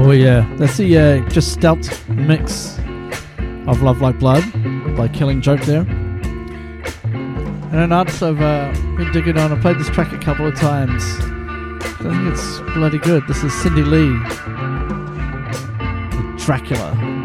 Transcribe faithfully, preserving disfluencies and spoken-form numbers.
Oh yeah, that's the uh, just stealth mix of Love Like Blood by Killing Joke there. And an artist I've uh, been digging on. I played this track a couple of times. I think it's bloody good. This is Cindy Lee with Dracula.